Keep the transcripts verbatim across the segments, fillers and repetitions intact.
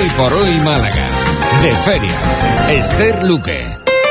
Hoy por hoy Málaga. De feria. Esther Luque.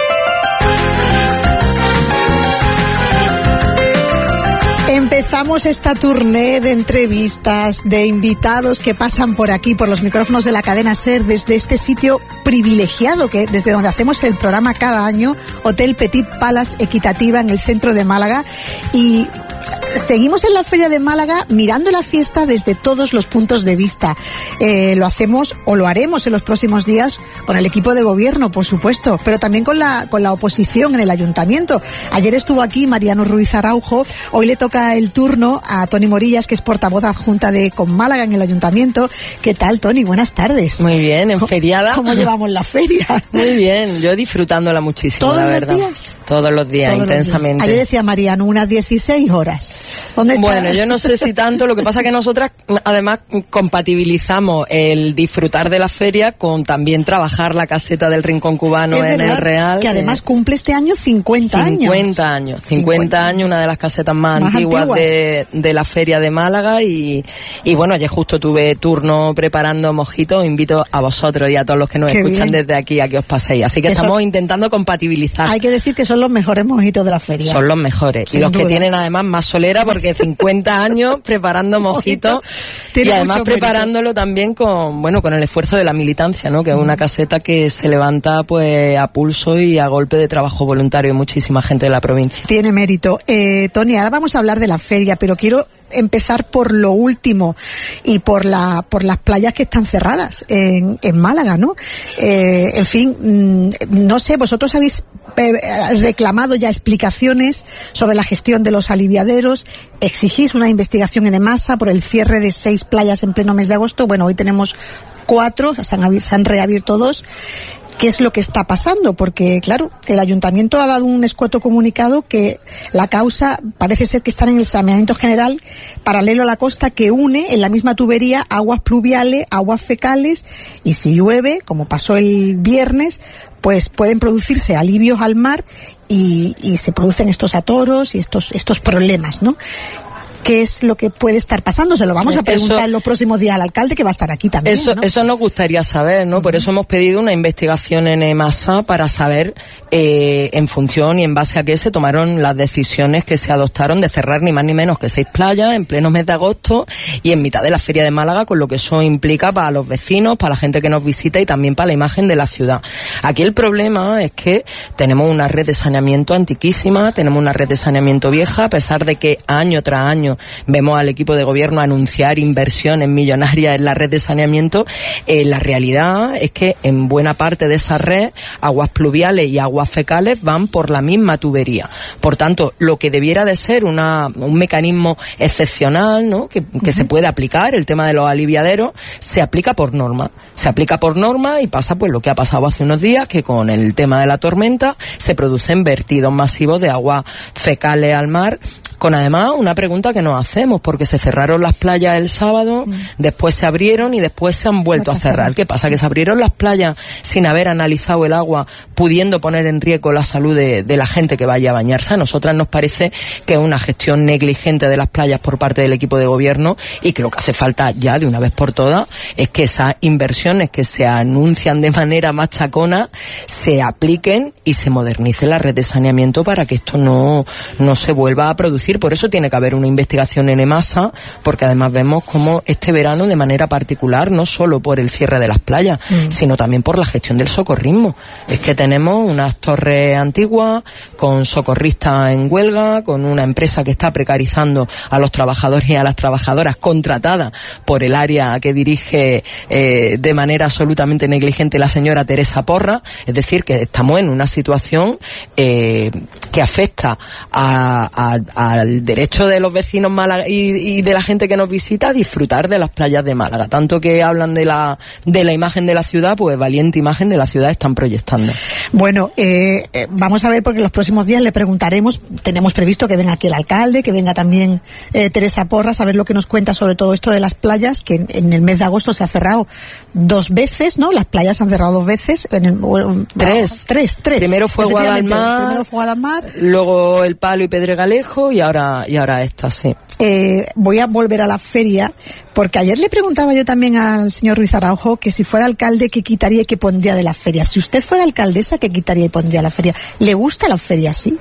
Empezamos esta tournée de entrevistas, de invitados que pasan por aquí, por los micrófonos de la cadena SER, desde este sitio privilegiado, que desde donde hacemos el programa cada año, Hotel Petit Palace Equitativa, en el centro de Málaga. Y seguimos en la Feria de Málaga mirando la fiesta desde todos los puntos de vista. Eh, lo hacemos o lo haremos en los próximos días con el equipo de gobierno, por supuesto, pero también con la con la oposición en el ayuntamiento. Ayer estuvo aquí Mariano Ruiz Araujo, hoy le toca el turno a Toni Morillas, que es portavoz adjunta de Con Málaga en el ayuntamiento. ¿Qué tal, Toni? Buenas tardes. Muy bien, en feriada. ¿Cómo llevamos la feria? Muy bien, yo disfrutándola muchísimo, ¿Todos la los verdad. días? Todos los días, Todos intensamente. Los días. Ayer decía Mariano, unas dieciséis horas. ¿Dónde está? Bueno, yo no sé si tanto, lo que pasa es que nosotras además compatibilizamos el disfrutar de la feria con también trabajar la caseta del Rincón Cubano es en verdad, el Real. Que además cumple este año cincuenta años. cincuenta años, cincuenta años, una de las casetas más, más antiguas, antiguas. De, de la feria de Málaga y, y bueno, ayer justo tuve turno preparando mojitos, invito a vosotros y a todos los que nos Qué escuchan bien. Desde aquí a que os paséis, así que Eso, estamos intentando compatibilizar. Hay que decir que son los mejores mojitos de la feria. Son los mejores, Sin y los duda. Que tienen además más solera porque cincuenta años preparando mojitos y además preparándolo mérito. También con, bueno, con el esfuerzo de la militancia, ¿no? Que es una caseta que se levanta pues a pulso y a golpe de trabajo voluntario de muchísima gente de la provincia. Tiene mérito. Eh, Toni, ahora vamos a hablar de la feria, pero quiero empezar por lo último y por la por las playas que están cerradas en, en Málaga, ¿no? Eh, en fin, mmm, no sé, vosotros habéis reclamado ya explicaciones sobre la gestión de los aliviaderos, exigís una investigación en EMASA por el cierre de seis playas en pleno mes de agosto. Bueno, hoy tenemos cuatro, se han, se han reabierto dos. ¿Qué es lo que está pasando? Porque, claro, el ayuntamiento ha dado un escueto comunicado que la causa parece ser que está en el saneamiento general paralelo a la costa, que une en la misma tubería aguas pluviales, aguas fecales, y si llueve, como pasó el viernes, pues pueden producirse alivios al mar y, y se producen estos atoros y estos, estos problemas, ¿no? ¿Qué es lo que puede estar pasando? Se lo vamos a preguntar eso, en los próximos días al alcalde, que va a estar aquí también, Eso, ¿no? eso nos gustaría saber, ¿no? Uh-huh. Por eso hemos pedido una investigación en EMASA para saber eh, en función y en base a qué se tomaron las decisiones que se adoptaron de cerrar ni más ni menos que seis playas en pleno mes de agosto y en mitad de la Feria de Málaga, con lo que eso implica para los vecinos, para la gente que nos visita y también para la imagen de la ciudad. Aquí el problema es que tenemos una red de saneamiento antiquísima, tenemos una red de saneamiento vieja, a pesar de que año tras año vemos al equipo de gobierno anunciar inversiones millonarias en la red de saneamiento. Eh, la realidad es que en buena parte de esa red, aguas pluviales y aguas fecales van por la misma tubería. Por tanto, lo que debiera de ser una, un mecanismo excepcional, ¿no? que, que uh-huh. se puede aplicar, el tema de los aliviaderos, se aplica por norma. Se aplica por norma y pasa pues lo que ha pasado hace unos días, que con el tema de la tormenta se producen vertidos masivos de aguas fecales al mar, con además una pregunta que nos hacemos, porque se cerraron las playas el sábado, mm. después se abrieron y después se han vuelto a cerrar. ¿Qué pasa? Que se abrieron las playas sin haber analizado el agua, pudiendo poner en riesgo la salud de, de la gente que vaya a bañarse. A nosotras nos parece que es una gestión negligente de las playas por parte del equipo de gobierno y que lo que hace falta ya de una vez por todas es que esas inversiones que se anuncian de manera machacona se apliquen y se modernice la red de saneamiento para que esto no, no se vuelva a producir. Por eso tiene que haber una investigación en EMASA, porque además vemos como este verano, de manera particular, no solo por el cierre de las playas, mm. sino también por la gestión del socorrismo. Es que tenemos unas torres antiguas con socorristas en huelga, con una empresa que está precarizando a los trabajadores y a las trabajadoras contratadas por el área que dirige eh, de manera absolutamente negligente la señora Teresa Porra. Es decir, que estamos en una situación eh, que afecta a, a, al derecho de los vecinos Málaga y, y de la gente que nos visita a disfrutar de las playas de Málaga. Tanto que hablan de la de la imagen de la ciudad, pues valiente imagen de la ciudad están proyectando. Bueno, eh, eh, vamos a ver, porque en los próximos días le preguntaremos, tenemos previsto que venga aquí el alcalde, que venga también eh, Teresa Porras, a ver lo que nos cuenta sobre todo esto de las playas, que en, en el mes de agosto se ha cerrado dos veces, ¿no? Las playas se han cerrado dos veces. En el, bueno, tres. Tres, tres. Primero fue Guadalmar, primero fue Guadalmar, luego El Palo y Pedregalejo y ahora y ahora esta, sí. eh, voy a volver a la feria, porque ayer le preguntaba yo también al señor Ruiz Araujo que si fuera alcalde, ¿qué quitaría y qué pondría de la feria? Si usted fuera alcaldesa, ¿qué quitaría y pondría de la feria? ¿Le gusta la feria, sí?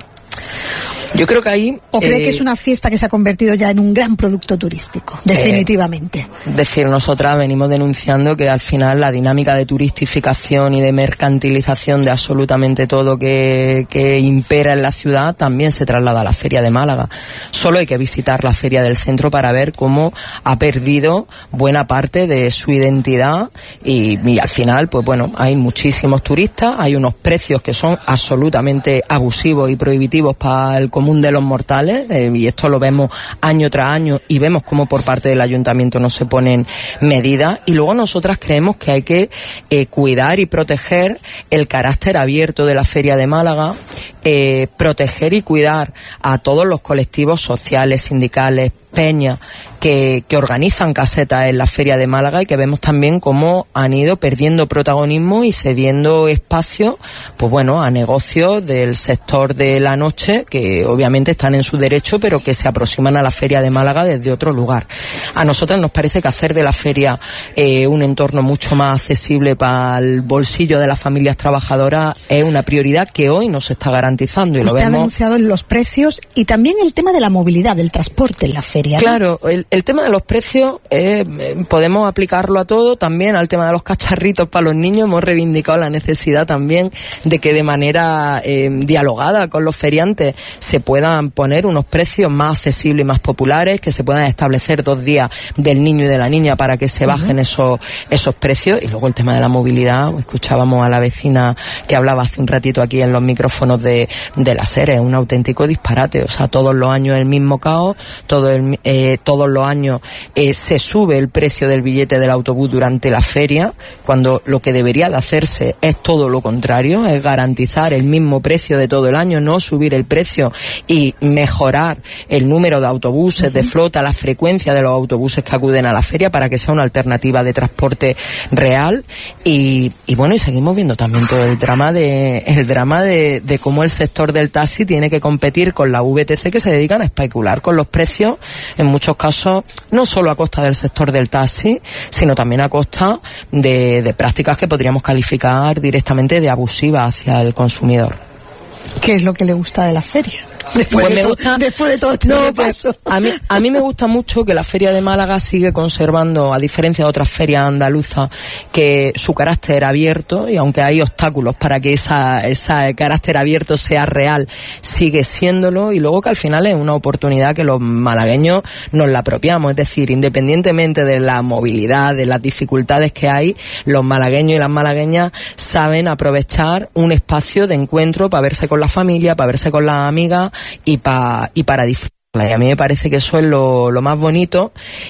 Yo creo que ahí... ¿O cree eh, que es una fiesta que se ha convertido ya en un gran producto turístico? Definitivamente. Eh, es decir, nosotras venimos denunciando que al final la dinámica de turistificación y de mercantilización de absolutamente todo que, que impera en la ciudad también se traslada a la Feria de Málaga. Solo hay que visitar la Feria del Centro para ver cómo ha perdido buena parte de su identidad y, y al final, pues bueno, hay muchísimos turistas, hay unos precios que son absolutamente abusivos y prohibitivos para el común de los mortales, eh, y esto lo vemos año tras año y vemos cómo por parte del ayuntamiento no se ponen medidas, y luego nosotras creemos que hay que eh, cuidar y proteger el carácter abierto de la Feria de Málaga, eh, proteger y cuidar a todos los colectivos sociales, sindicales, peñas que, que organizan casetas en la Feria de Málaga y que vemos también cómo han ido perdiendo protagonismo y cediendo espacio, pues bueno, a negocios del sector de la noche que obviamente están en su derecho pero que se aproximan a la Feria de Málaga desde otro lugar. A nosotras nos parece que hacer de la feria eh, un entorno mucho más accesible para el bolsillo de las familias trabajadoras es una prioridad que hoy no se está garantizando. Y Usted lo vemos... ha denunciado los precios y también el tema de la movilidad, del transporte en la feria. Claro, el, el tema de los precios eh, podemos aplicarlo a todo, también al tema de los cacharritos para los niños. Hemos reivindicado la necesidad también de que de manera eh, dialogada con los feriantes se puedan poner unos precios más accesibles y más populares, que se puedan establecer dos días del niño y de la niña para que se bajen uh-huh. esos, esos precios. Y luego el tema de la movilidad, escuchábamos a la vecina que hablaba hace un ratito aquí en los micrófonos de, de la SER, es un auténtico disparate. O sea, todos los años el mismo caos, todo el Eh, todos los años eh, se sube el precio del billete del autobús durante la feria, cuando lo que debería de hacerse es todo lo contrario, es garantizar el mismo precio de todo el año, no subir el precio y mejorar el número de autobuses, uh-huh. de flota, la frecuencia de los autobuses que acuden a la feria para que sea una alternativa de transporte real. Y, y bueno, y seguimos viendo también todo el drama de el drama de, de cómo el sector del taxi tiene que competir con la V T C, que se dedican a especular con los precios, en muchos casos no solo a costa del sector del taxi, sino también a costa de, de prácticas que podríamos calificar directamente de abusivas hacia el consumidor. ¿Qué es lo que le gusta de la feria? Después, pues de me gusta, después de todo este no, repaso. Pues, a mí, a mí me gusta mucho que la Feria de Málaga sigue conservando, a diferencia de otras ferias andaluzas, que su carácter abierto, y aunque hay obstáculos para que esa, ese carácter abierto sea real, sigue siéndolo, y luego que al final es una oportunidad que los malagueños nos la apropiamos. Es decir, independientemente de la movilidad, de las dificultades que hay, los malagueños y las malagueñas saben aprovechar un espacio de encuentro para verse con la familia, para verse con las amigas, y pa, y para disfrutar. Y a mí me parece que eso es lo, lo más bonito,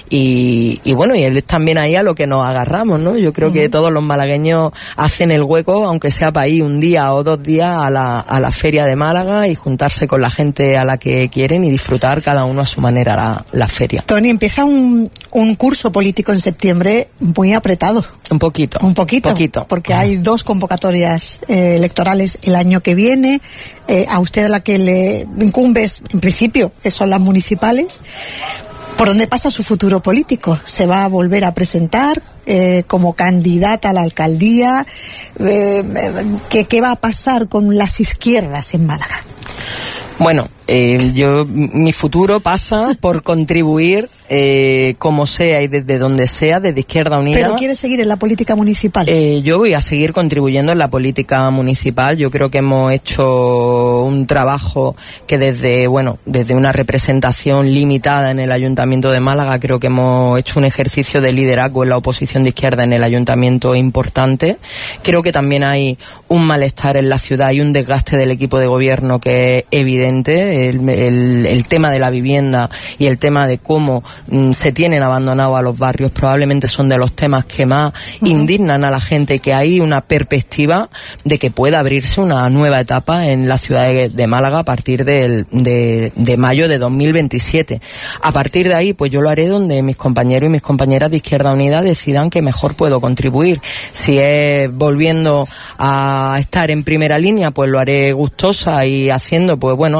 y, y bueno, y es también ahí a lo que nos agarramos, ¿no? Yo creo uh-huh. que todos los malagueños hacen el hueco, aunque sea para ir un día o dos días a la, a la Feria de Málaga y juntarse con la gente a la que quieren y disfrutar cada uno a su manera la, la feria. Tony, empieza un, un curso político en septiembre muy apretado. Un poquito. Un poquito. poquito. Porque hay dos convocatorias eh, electorales el año que viene. Eh, a usted a la que le incumbes, en principio, son las municipales. ¿Por dónde pasa su futuro político? ¿Se va a volver a presentar eh, como candidata a la alcaldía? Eh, ¿qué, ¿Qué va a pasar con las izquierdas en Málaga? Bueno, eh, yo mi futuro pasa por contribuir eh, como sea y desde donde sea, desde Izquierda Unida. ¿Pero quiere seguir en la política municipal? Eh, yo voy a seguir contribuyendo en la política municipal. Yo creo que hemos hecho un trabajo que desde, bueno, desde una representación limitada en el Ayuntamiento de Málaga, creo que hemos hecho un ejercicio de liderazgo en la oposición de izquierda en el Ayuntamiento importante. Creo que también hay un malestar en la ciudad y un desgaste del equipo de gobierno que es evidente. El, el, el tema de la vivienda y el tema de cómo mm, se tienen abandonados a los barrios probablemente son de los temas que más uh-huh. indignan a la gente, que hay una perspectiva de que pueda abrirse una nueva etapa en la ciudad de, de Málaga a partir del, de, de mayo de dos mil veintisiete. A partir de ahí, pues yo lo haré donde mis compañeros y mis compañeras de Izquierda Unida decidan que mejor puedo contribuir. Si es volviendo a estar en primera línea, pues lo haré gustosa y haciendo, pues bueno, a lo que me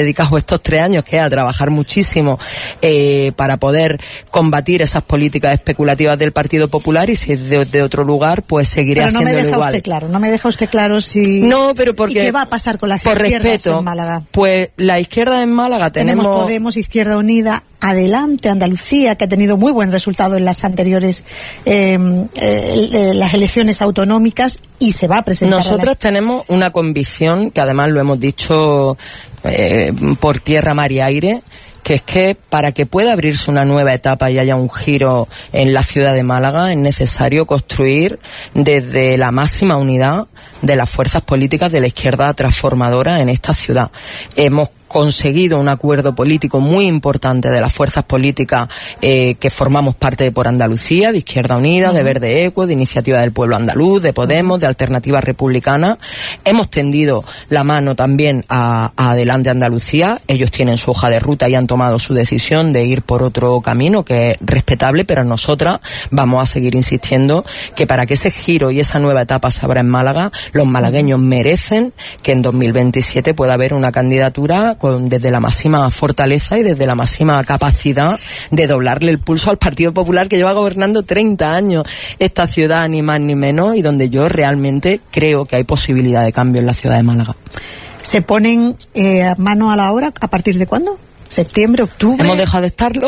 dedicado estos tres años, que es a trabajar muchísimo eh, para poder combatir esas políticas especulativas del Partido Popular, y si es de, de otro lugar, pues seguiré haciéndolo igual. Pero no me deja usted claro, no me deja usted claro si... No, pero porque... ¿Y qué va a pasar con las por izquierdas respeto, en Málaga? Pues la izquierda en Málaga tenemos... Tenemos Podemos, Izquierda Unida, Adelante, Andalucía, que ha tenido muy buen resultado en las anteriores eh, eh, las elecciones autonómicas, y se va a presentar. Nosotros las... tenemos una convicción, que además lo hemos dicho eh, por tierra, mar y aire, que es que para que pueda abrirse una nueva etapa y haya un giro en la ciudad de Málaga, es necesario construir desde la máxima unidad de las fuerzas políticas de la izquierda transformadora en esta ciudad. Hemos conseguido un acuerdo político muy importante de las fuerzas políticas eh, que formamos parte de Por Andalucía, de Izquierda Unida, uh-huh. de Verde Equo, de Iniciativa del Pueblo Andaluz, de Podemos, de Alternativa Republicana. Hemos tendido la mano también a, a Adelante Andalucía. Ellos tienen su hoja de ruta y han tomado su decisión de ir por otro camino, que es respetable, pero nosotras vamos a seguir insistiendo que para que ese giro y esa nueva etapa se abra en Málaga, los malagueños merecen que en dos mil veintisiete pueda haber una candidatura con, desde la máxima fortaleza y desde la máxima capacidad de doblarle el pulso al Partido Popular, que lleva gobernando treinta años esta ciudad, ni más ni menos, y donde yo realmente creo que hay posibilidad de cambio en la ciudad de Málaga. ¿Se ponen eh, mano a la obra a partir de cuándo? ¿Septiembre, octubre? Hemos dejado de estarlo.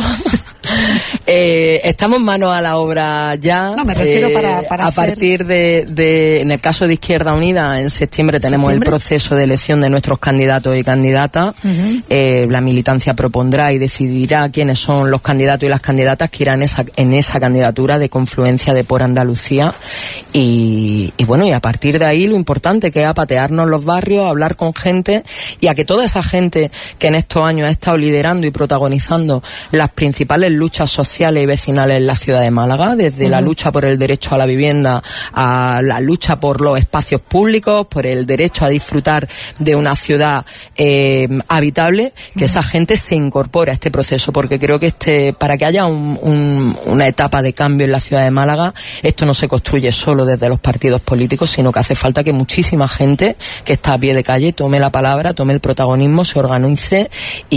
eh, estamos manos a la obra ya. No, me refiero eh, para, para a hacer... partir de, de, en el caso de Izquierda Unida, en septiembre tenemos ¿Septiembre? el proceso de elección de nuestros candidatos y candidatas. Uh-huh. Eh, la militancia propondrá y decidirá quiénes son los candidatos y las candidatas que irán en esa, en esa candidatura de confluencia de Por Andalucía. Y, y bueno, y a partir de ahí lo importante, que es a patearnos los barrios, a hablar con gente, y a que toda esa gente que en estos años ha estado liderando y protagonizando las principales luchas sociales y vecinales en la ciudad de Málaga, desde uh-huh. la lucha por el derecho a la vivienda, a la lucha por los espacios públicos, por el derecho a disfrutar de una ciudad eh, habitable, que uh-huh. esa gente se incorpore a este proceso, porque creo que este para que haya un, un, una etapa de cambio en la ciudad de Málaga, esto no se construye solo desde los partidos políticos, sino que hace falta que muchísima gente que está a pie de calle tome la palabra, tome el protagonismo, se organice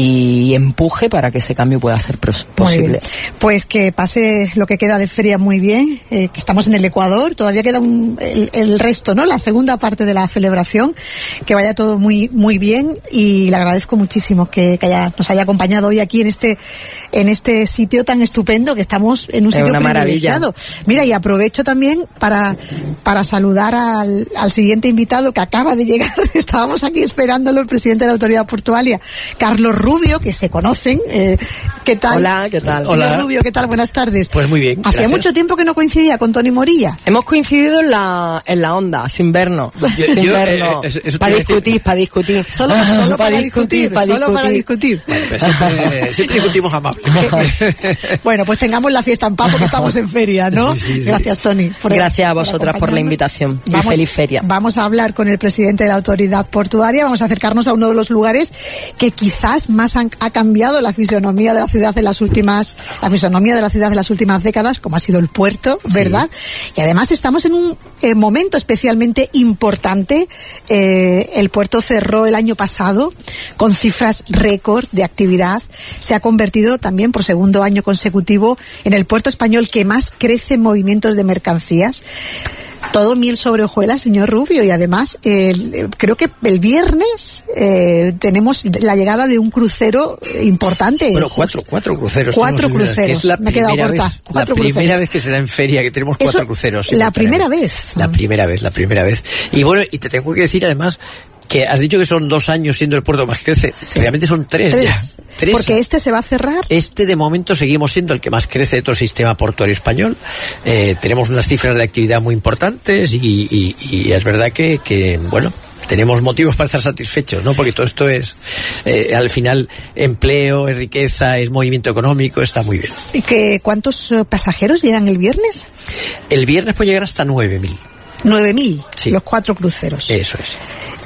y y empuje para que ese cambio pueda ser posible. Pues que pase lo que queda de feria muy bien, eh, que estamos en el Ecuador, todavía queda un, el, el resto, ¿no? La segunda parte de la celebración, que vaya todo muy muy bien, y le agradezco muchísimo que, que haya, nos haya acompañado hoy aquí en este en este sitio tan estupendo, que estamos en un es sitio privilegiado. Maravilla. Mira, y aprovecho también para para saludar al, al siguiente invitado que acaba de llegar. Estábamos aquí esperándolo, el presidente de la Autoridad Portuaria, Carlos Rubio, que se conocen. Eh, ¿Qué tal? Hola, ¿qué tal? Señor Hola. Rubio, ¿qué tal? Buenas tardes. Pues muy bien. Hacía gracias. mucho tiempo que no coincidía con Toni Morilla. Hemos coincidido en la en la onda, sin vernos. Yo, sin yo, vernos. Eh, eso, eso para discutir, para discutir. Solo, solo para, para discutir, para solo discutir. para discutir. Bueno, pues siempre, siempre discutimos amablemente. Bueno, pues tengamos la fiesta en paz, porque estamos en feria, ¿no? Sí, sí, sí. Gracias, Toni. Por Gracias el, a vosotras por, por la invitación. Vamos, y feliz feria. Vamos a hablar con el presidente de la Autoridad Portuaria. Vamos a acercarnos a uno de los lugares que quizás más han, ha cambiado la fisonomía de la ciudad de las últimas, la fisonomía de la ciudad de las últimas décadas, como ha sido el puerto, ¿verdad? Sí. Y además estamos en un eh, momento especialmente importante. Eh, el puerto cerró el año pasado con cifras récord de actividad. Se ha convertido también por segundo año consecutivo en el puerto español que más crece en movimientos de mercancías. Todo miel sobre hojuelas, señor Rubio, y además eh, creo que el viernes eh, tenemos la llegada de un crucero importante. Bueno, cuatro, cuatro cruceros. Cuatro cruceros, es la me he quedado corta. Vez, Cuatro la primera cruceros. vez que se da en feria que tenemos cuatro Eso, cruceros. La primera vez. La primera vez, la primera vez. Y bueno, y te tengo que decir además que has dicho que son dos años siendo el puerto más crece. Sí. Realmente son tres, tres ya. Tres. Porque este se va a cerrar. Este de momento seguimos siendo el que más crece de todo el sistema portuario español. Eh, tenemos unas cifras de actividad muy importantes y, y, y es verdad que, que, bueno, tenemos motivos para estar satisfechos, ¿no? Porque todo esto es, eh, al final, empleo, es riqueza, es movimiento económico, está muy bien. ¿Y que cuántos uh, pasajeros llegan el viernes? El viernes puede llegar hasta nueve mil. nueve mil, sí. Los cuatro cruceros. Eso es.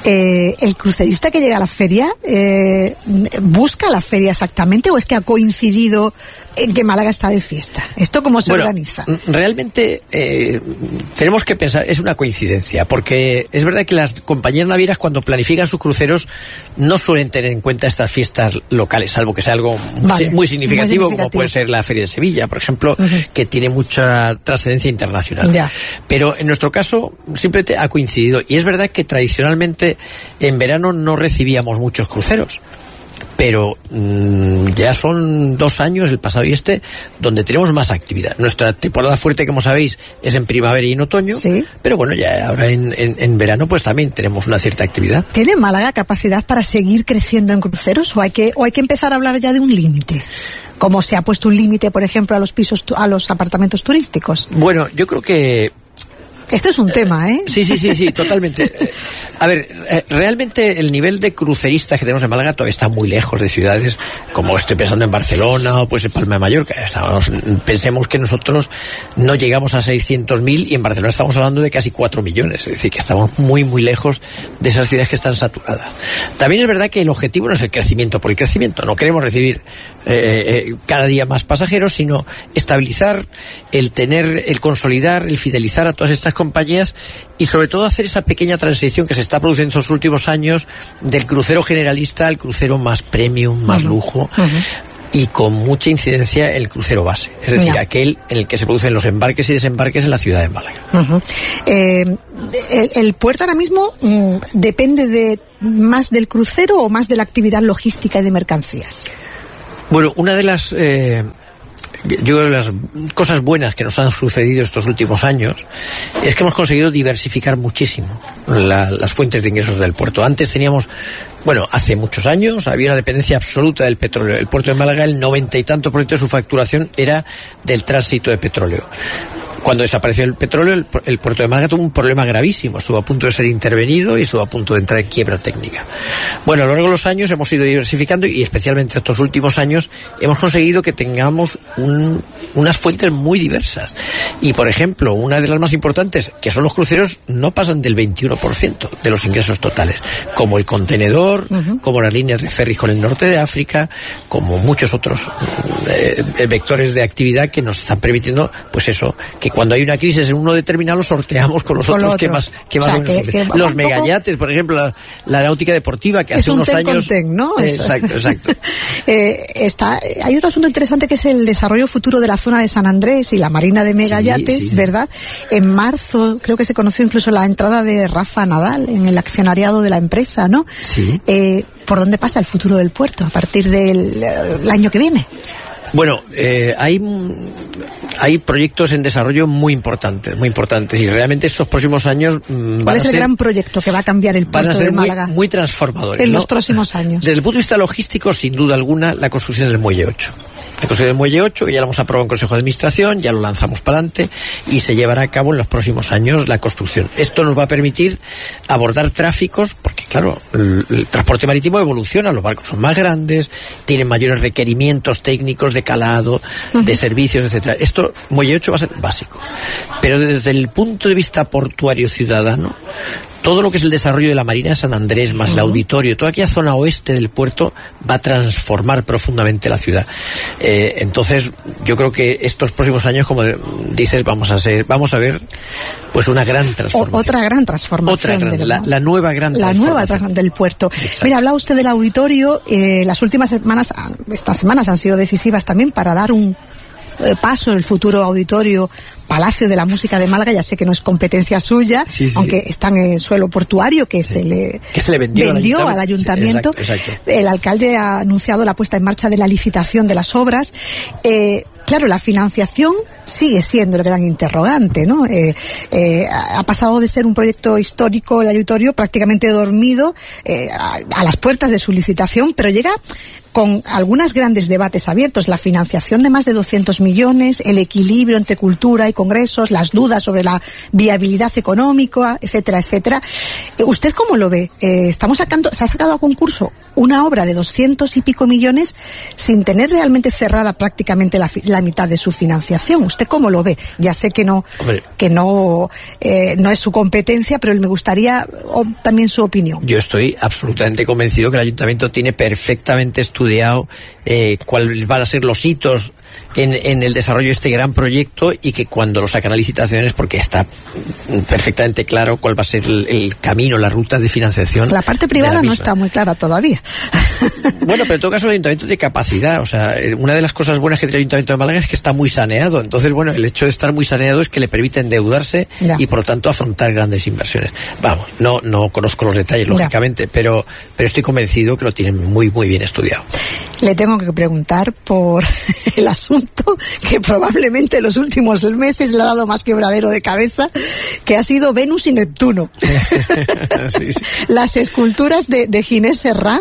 Eh, ¿El crucerista que llega a la feria eh, busca la feria exactamente o es que ha coincidido en que Málaga está de fiesta? ¿Esto cómo se bueno, organiza? Realmente eh, tenemos que pensar, es una coincidencia, porque es verdad que las compañías navieras cuando planifican sus cruceros no suelen tener en cuenta estas fiestas locales, salvo que sea algo vale, muy, significativo, muy significativo, como puede ser la Feria de Sevilla, por ejemplo, uh-huh. que tiene mucha trascendencia internacional. Ya. Pero en nuestro caso simplemente ha coincidido, y es verdad que tradicionalmente en verano no recibíamos muchos cruceros. Pero mmm, ya son dos años, el pasado y este, donde tenemos más actividad. Nuestra temporada fuerte, como sabéis, es en primavera y en otoño, sí. Pero bueno, ya ahora en, en, en verano pues también tenemos una cierta actividad. ¿Tiene Málaga capacidad para seguir creciendo en cruceros o hay que, o hay que empezar a hablar ya de un límite? ¿Cómo se ha puesto un límite, por ejemplo, a los pisos, a los apartamentos turísticos? Bueno, yo creo que... Este es un tema, ¿eh? Sí, sí, sí, sí, totalmente. A ver, realmente el nivel de cruceristas que tenemos en Málaga todavía está muy lejos de ciudades como estoy pensando en Barcelona o pues en Palma de Mallorca. Estamos, pensemos que nosotros no llegamos a seiscientos mil y en Barcelona estamos hablando de casi cuatro millones. Es decir, que estamos muy, muy lejos de esas ciudades que están saturadas. También es verdad que el objetivo no es el crecimiento por el crecimiento. No queremos recibir eh, eh, cada día más pasajeros, sino estabilizar, el tener, el consolidar, el fidelizar a todas estas compañías y sobre todo hacer esa pequeña transición que se está produciendo en estos últimos años del crucero generalista al crucero más premium, más uh-huh. lujo uh-huh. y con mucha incidencia el crucero base, es decir, yeah. aquel en el que se producen los embarques y desembarques en la ciudad de Málaga. Uh-huh. Eh, el, el puerto ahora mismo mm, depende de más del crucero o más de la actividad logística y de mercancías. Bueno, una de las eh, yo creo que las cosas buenas que nos han sucedido estos últimos años es que hemos conseguido diversificar muchísimo la, las fuentes de ingresos del puerto. Antes teníamos, bueno, hace muchos años había una dependencia absoluta del petróleo. El puerto de Málaga, el noventa y tanto por ciento de su facturación era del tránsito de petróleo. Cuando desapareció el petróleo, el, el puerto de Málaga tuvo un problema gravísimo. Estuvo a punto de ser intervenido y estuvo a punto de entrar en quiebra técnica. Bueno, a lo largo de los años hemos ido diversificando y especialmente estos últimos años hemos conseguido que tengamos un, unas fuentes muy diversas. Y, por ejemplo, una de las más importantes, que son los cruceros, no pasan del veintiuno por ciento de los ingresos totales. Como el contenedor, uh-huh. como las líneas de ferry con el norte de África, como muchos otros eh, vectores de actividad que nos están permitiendo, pues eso, que cuando hay una crisis en uno determinado sorteamos con los con otros que más que más o sea, que, que los megayates, por ejemplo, la, la náutica deportiva que es hace un unos ten años con ten, ¿no? Exacto, exacto. eh, está hay otro asunto interesante que es el desarrollo futuro de la zona de San Andrés y la marina de megayates, sí, sí, ¿verdad? En marzo creo que se conoció incluso la entrada de Rafa Nadal en el accionariado de la empresa, ¿no? Sí. Eh, ¿por dónde pasa el futuro del puerto a partir del el año que viene? Bueno, eh, hay hay proyectos en desarrollo muy importantes, muy importantes, y realmente estos próximos años mmm, ¿Cuál es el ser, gran proyecto que va a cambiar el puerto de Málaga? Muy, muy transformadores, en ¿no? los próximos años. Desde el punto de vista logístico, sin duda alguna, la construcción del Muelle ocho. La construcción del Muelle ocho, que ya lo hemos aprobado en Consejo de Administración, ya lo lanzamos para adelante y se llevará a cabo en los próximos años la construcción. Esto nos va a permitir abordar tráficos, porque claro, el, el transporte marítimo evoluciona, los barcos son más grandes, tienen mayores requerimientos técnicos de calado, uh-huh. de servicios, etcétera. Esto, Muelle ocho va a ser básico. Pero desde el punto de vista portuario ciudadano, todo lo que es el desarrollo de la Marina de San Andrés, más uh-huh. el auditorio, toda aquella zona oeste del puerto va a transformar profundamente la ciudad. Eh, entonces, yo creo que estos próximos años, como dices, vamos a ser, vamos a ver, pues una gran transformación. O, otra gran transformación. Otra gran, del, la, la nueva gran la transformación. La nueva del puerto. Exacto. Mira, hablaba usted del auditorio. Eh, las últimas semanas, estas semanas han sido decisivas también para dar un eh, paso en el futuro auditorio Palacio de la Música de Málaga. Ya sé que no es competencia suya, sí, sí. aunque está en suelo portuario que sí. se le, que se le vendió, vendió al ayuntamiento. Sí, exacto, exacto. El alcalde ha anunciado la puesta en marcha de la licitación de las obras. Eh, Claro, la financiación sigue siendo el gran interrogante, ¿no? Eh, eh, ha pasado de ser un proyecto histórico, el auditorio, prácticamente dormido, eh, a, a las puertas de su licitación, pero llega con algunos grandes debates abiertos, la financiación de más de doscientos millones, el equilibrio entre cultura y congresos, las dudas sobre la viabilidad económica, etcétera, etcétera. ¿Usted cómo lo ve? Eh, estamos sacando, se ha sacado a concurso una obra de doscientos y pico millones sin tener realmente cerrada prácticamente la, la mitad de su financiación. ¿Usted cómo lo ve? Ya sé que no, Hombre, que no, eh, no es su competencia, pero me gustaría o, también su opinión. Yo estoy absolutamente convencido que el Ayuntamiento tiene perfectamente estudiado eh, cuáles van a ser los hitos en, en el desarrollo de este gran proyecto, y que cuando lo sacan a licitaciones, porque está perfectamente claro cuál va a ser el, el camino, la ruta de financiación. La parte privada no está muy clara todavía. Bueno, pero en todo caso el Ayuntamiento tiene capacidad. O sea, una de las cosas buenas que tiene el Ayuntamiento de Málaga es que está muy saneado. Entonces, bueno, el hecho de estar muy saneado es que le permite endeudarse ya. y por lo tanto afrontar grandes inversiones. Vamos, no no conozco los detalles, ya. lógicamente, pero pero estoy convencido que lo tienen muy muy bien estudiado. Le tengo que preguntar por el asunto que probablemente en los últimos meses le ha dado más quebradero de cabeza, que ha sido Venus y Neptuno. sí, sí. Las esculturas de, de Ginés Serrán,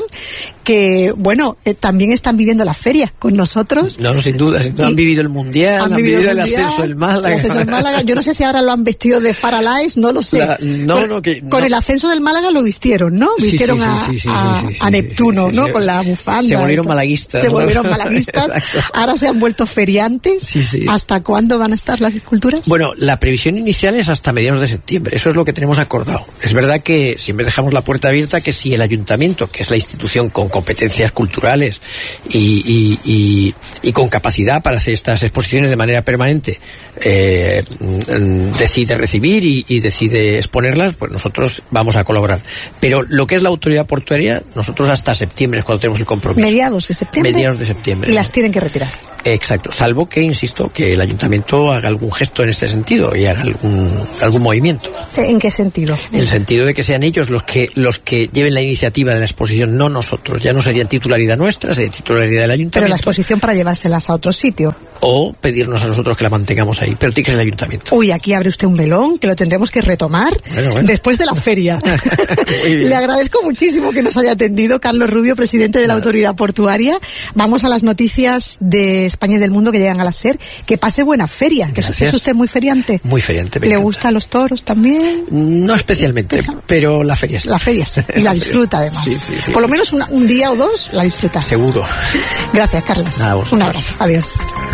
que, bueno, eh, también están viviendo la feria con nosotros. No, no, sin duda, sin duda han vivido el Mundial, han, han vivido, vivido el, el mundial, ascenso del Málaga. El ascenso del Málaga. Yo no sé si ahora lo han vestido de Faralaes, no lo sé. La, no, con, no, que, con no. el ascenso del Málaga lo vistieron, ¿no? Vistieron sí, sí, sí, sí, a, sí, sí, sí, a, a Neptuno, sí, sí, sí, ¿no? Sí, con la bufanda. Se volvieron malaguistas. Se ¿no? volvieron malaguistas. Ahora se han vuelto feriantes. Sí, sí. ¿Hasta cuándo van a estar las esculturas? Bueno, la previsión inicial es hasta mediados de septiembre. Eso es lo que tenemos acordado. Es verdad que siempre dejamos la puerta abierta, que si el Ayuntamiento, que es la institución con competencias culturales y, y, y, y con capacidad para hacer estas exposiciones de manera permanente, eh, decide recibir y, y decide exponerlas, pues nosotros vamos a colaborar. Pero lo que es la autoridad portuaria, nosotros hasta septiembre es cuando tenemos el compromiso. ¿Mediados de septiembre? Mediados de septiembre. Y las tienen que retirar. Exacto, salvo que, insisto, que el Ayuntamiento haga algún gesto en este sentido y haga algún algún movimiento. ¿En qué sentido? En el sentido de que sean ellos los que los que lleven la iniciativa de la exposición, no nosotros. Ya no sería titularidad nuestra, sería titularidad del Ayuntamiento. Pero la exposición para llevárselas a otro sitio. O pedirnos a nosotros que la mantengamos ahí, pero tiene que ser el Ayuntamiento. Uy, aquí abre usted un melón que lo tendremos que retomar bueno, bueno. después de la feria. Le agradezco muchísimo que nos haya atendido Carlos Rubio, presidente de la Nada. Autoridad Portuaria. Vamos a las noticias de España y del mundo que llegan a la SER. Que pase buena feria, que es usted muy feriante. Muy feriante. ¿Le gustan los toros también? No especialmente, ¿Esa? pero la feria sí. La feria sí, y la disfruta además. Sí, sí, sí. Por lo menos una, un día o dos la disfruta. Seguro. Gracias, Carlos. Nada, un abrazo. Adiós.